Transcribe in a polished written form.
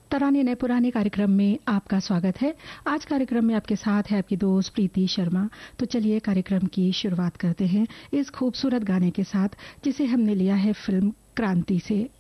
तराने नए पुराने कार्यक्रम में आपका स्वागत है। आज कार्यक्रम में आपके साथ है आपकी दोस्त प्रीति शर्मा। तो चलिए कार्यक्रम की शुरुआत करते हैं इस खूबसूरत गाने के साथ जिसे हमने लिया है फिल्म क्रांति से।